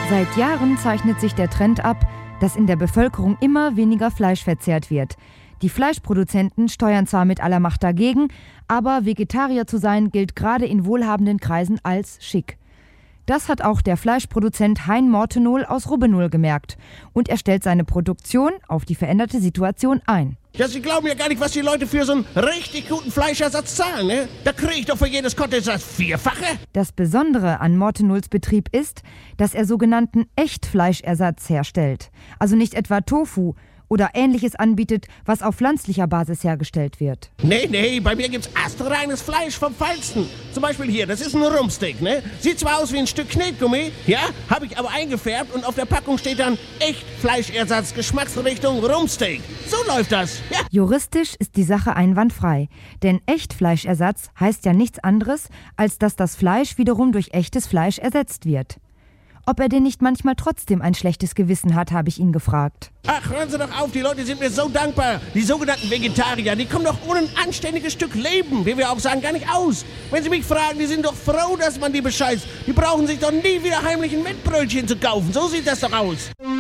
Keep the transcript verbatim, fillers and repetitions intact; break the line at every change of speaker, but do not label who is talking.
Seit Jahren zeichnet sich der Trend ab, dass in der Bevölkerung immer weniger Fleisch verzehrt wird. Die Fleischproduzenten steuern zwar mit aller Macht dagegen, aber Vegetarier zu sein gilt gerade in wohlhabenden Kreisen als schick. Das hat auch der Fleischproduzent Hein Mortenohl aus Rubbenohl gemerkt und er stellt seine Produktion auf die veränderte Situation ein.
Ja, Sie glauben ja gar nicht, was die Leute für so einen richtig guten Fleischersatz zahlen, ne? Da kriege ich doch für jedes Kotelett das Vierfache.
Das Besondere an Mortenohls Betrieb ist, dass er sogenannten Echtfleischersatz herstellt. Also nicht etwa Tofu oder Ähnliches anbietet, was auf pflanzlicher Basis hergestellt wird.
Nee, nee, bei mir gibt's astreines Fleisch vom Feinsten. Zum Beispiel hier, das ist ein Rumpsteak, ne? Sieht zwar aus wie ein Stück Knetgummi, ja, habe ich aber eingefärbt und auf der Packung steht dann Echtfleischersatz, Geschmacksrichtung Rumpsteak. So läuft das, ja.
Juristisch ist die Sache einwandfrei, denn Echtfleischersatz heißt ja nichts anderes, als dass das Fleisch wiederum durch echtes Fleisch ersetzt wird. Ob er denn nicht manchmal trotzdem ein schlechtes Gewissen hat, habe ich ihn gefragt.
Ach, hören Sie doch auf, die Leute sind mir so dankbar. Die sogenannten Vegetarier, die kommen doch ohne ein anständiges Stück Leben, wie wir auch sagen, gar nicht aus. Wenn Sie mich fragen, die sind doch froh, dass man die bescheißt. Die brauchen sich doch nie wieder heimlich ein Mettbrötchen zu kaufen. So sieht das doch aus.